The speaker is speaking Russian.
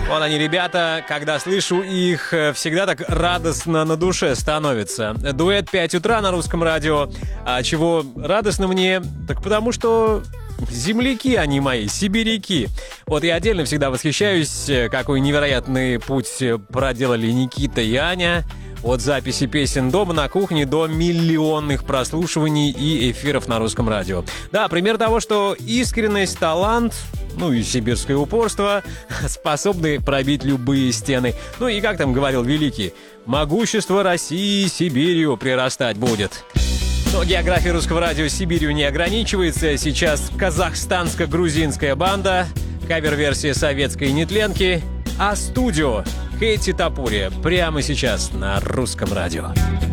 Вот они, ребята, когда слышу их, всегда так радостно на душе становится. Дуэт 5 утра на русском радио. А чего радостно мне? Так потому что земляки они мои, сибиряки. Вот я отдельно всегда восхищаюсь, какой невероятный путь проделали Никита и Аня. От записи песен дома на кухне до миллионных прослушиваний и эфиров на русском радио. Да, пример того, что искренность, талант, ну и сибирское упорство способны пробить любые стены. Ну и как там говорил великий, могущество России Сибирью прирастать будет. Но география русского радио Сибирью не ограничивается. Сейчас казахстанско-грузинская банда, кавер-версия советской нетленки, а студио Хэти Топурия прямо сейчас на русском радио.